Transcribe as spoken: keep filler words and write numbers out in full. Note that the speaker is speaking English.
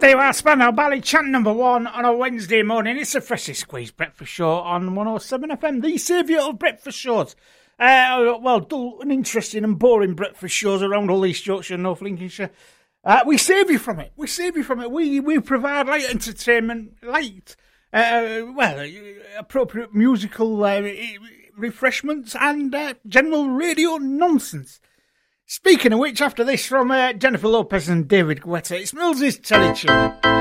There you are, Spandau Ballet chant number one on a Wednesday morning. It's a freshly squeezed breakfast show on one oh seven F M, the saviour of breakfast shows. Uh, well, dull and interesting and boring breakfast shows around all East Yorkshire and North Lincolnshire. Uh, we save you from it. We save you from it. We we provide light entertainment, light, uh, well, appropriate musical uh, refreshments and uh, general radio nonsense. Speaking of which, after this from uh, Jennifer Lopez and David Guetta, it's Mills's Telly Tune.